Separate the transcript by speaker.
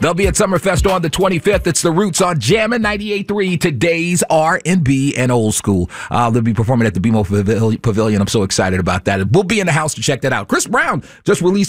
Speaker 1: They'll be at Summerfest on the 25th. It's the Roots on Jammin' 98.3. Today's R&B and old school. They'll be performing at the BMO Pavilion. I'm so excited about that. We'll be in the house to check that out. Chris Brown just released